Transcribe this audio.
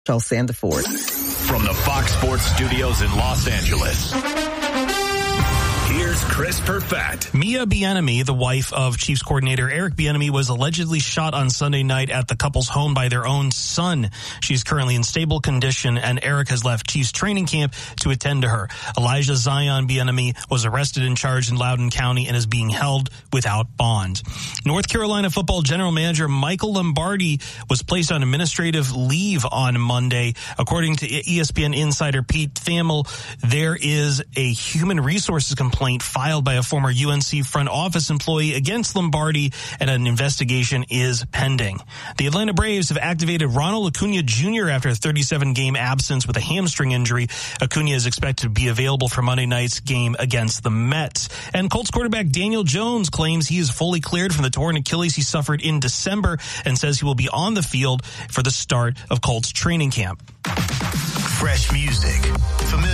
Sandiford. From the Fox Sports Studios in Los Angeles, here's Chris Perfett. Mia Bieniemy, the wife of Chiefs coordinator Eric Bieniemy, was allegedly shot on Sunday night at the couple's home by their own son. She's currently in stable condition, and Eric has left Chiefs training camp to attend to her. Elijah Zion Bieniemy was arrested and charged in Loudoun County and is being held without bond. North Carolina football general manager Michael Lombardi was placed on administrative leave on Monday. According to ESPN insider Pete Thamel, there is a human resources complaint filed by a former UNC front office employee against Lombardi, and an investigation is pending. The Atlanta Braves have activated Ronald Acuna Jr. after a 37-game absence with a hamstring injury. Acuna is expected to be available for Monday night's game against the Mets. And Colts quarterback Daniel Jones claims he is fully cleared from the torn Achilles he suffered in December and says he will be on the field for the start of Colts training camp. Fresh music, familiar